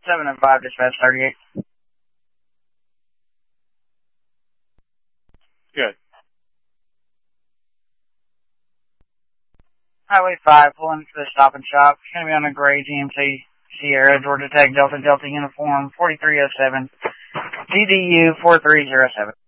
7 and 5, dispatch 38. Good. Highway 5, pulling to the Stop and Shop. It's going to be on a gray GMC Sierra, Georgia Tech Delta Delta uniform 4307, DDU 4307.